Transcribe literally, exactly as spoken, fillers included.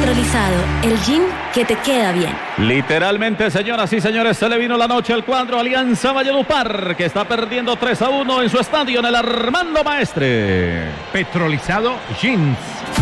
Petrolizado, el gin que te queda bien. Literalmente, señoras y señores, se le vino la noche al cuadro Alianza Valledupar, que está perdiendo tres a uno en su estadio en el Armando Maestre. Petrolizado Jeans.